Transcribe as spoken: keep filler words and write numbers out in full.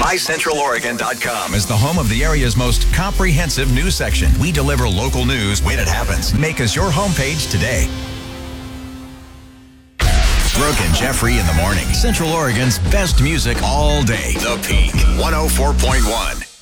my central oregon dot com is the home of the area's most comprehensive news section. We deliver local news when it happens. Make us your homepage today. Brooke and Jeffrey in the morning. Central Oregon's best music all day. The Peak one oh four point one.